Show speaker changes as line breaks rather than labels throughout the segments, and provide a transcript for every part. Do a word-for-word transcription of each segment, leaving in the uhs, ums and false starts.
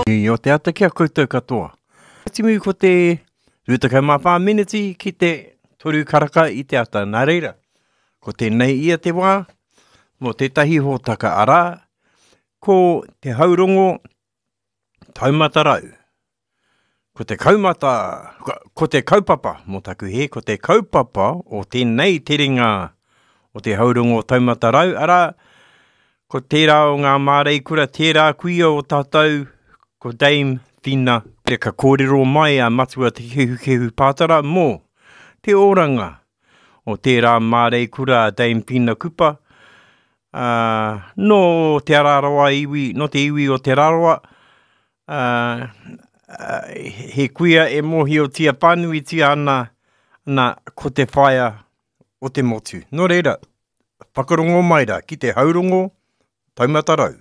I o te ata kia koutou katoa. Timu ko te rutakau mawha miniti ki te toru karaka i te ata. Nā reira, ko te nei ia te wā, mo te tahi hōtaka ara, ko te haurongo taumata rau. Ko te kaumata, ko te kaupapa, mo taku he, ko te kaupapa o tēnei te ringa o te haurongo taumata rau. Ara, ko tērā o ngā mārei kura, tērā kuia o tātou, ko Dame Whina, te ka kōrero mai a matua te kehu kehu pātara, mō te oranga o tērā mārei kura Dame Whina kupa, uh, no te araroa iwi, no te iwi o te araroa, uh, uh, he kuia e mohi o tia pānui tia ana, ana ko te whaia o te motu. Nō reira, whakarongo mai ra ki te haurongo taumata rau.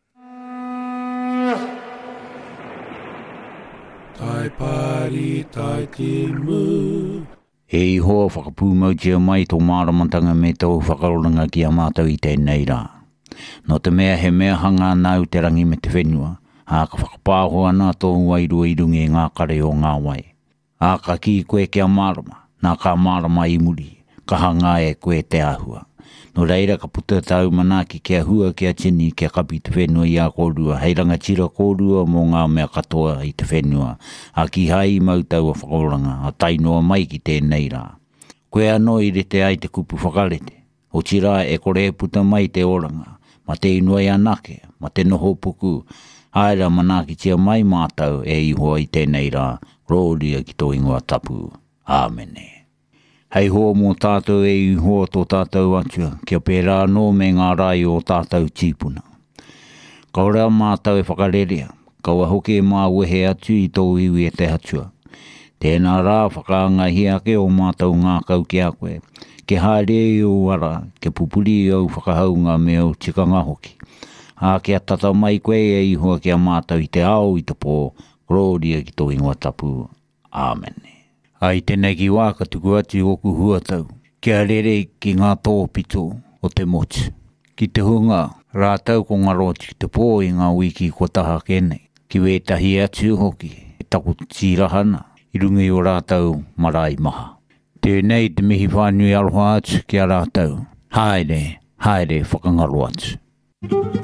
Tai pari, tai timu.
E ihoa whakapūmautia mai tō māramatanga me tau whakaroranga ki a mātou i tēnei rā. No te mea he mea hanga nau te rangi me te whenua, a ka whakapāho ana tō wairua i rungi ngā kare o ngā wai. A ka ki koe kia mārama, nā ka mārama i muri, ka hanga e koe te ahua. No reira ka puta tau manaki kia hua kia tini kia kapi te whenua i a kōrua, hei ranga tira kōrua mō ngā mea katoa i te whenua, a ki hai mau tau a whakoranga, a tainoa mai ki tēnei rā. Koe anō i rete ai te kupu whakarete, o tira e kore e puta mai te oranga, ma te inuai anake, ma te noho puku, haera manaki tia mai mātau e ihoa i tēnei rā, rōria ki tō ingoa tapu. Āmene. Hei hoa mō tātou e ihoa tō tātou atua, kia pērā no me ngā rai o tātou tīpuna. Kaurea mātou e whakarerea, kaua hoke mā wehe atu i tō iwi e te hatua. Tēnā rā whakaangahi ake o mātou ngā kau ki a koe, ke haere i o ara, ke pupuri i au whakahaunga me au tikanga hoki. A kia tata mai koe e ihoa kia mātou i te ao i te pō, gloria ki tō ingoa tapu. Āmene. Ai tēnei ki wā ka tuku atu oku huatau, kia rere ki ngā tō pito o te motu. Ki te hunga, rātau ko ngā roti te pō i ngā wiki ko taha kēnei. Ki wētahi atu hoki, e taku tīrahana, i rungi o rātau marae maha. Tēnei te mihi whānui aroha atu ki a rātau. Haere, haere whakangaro atu.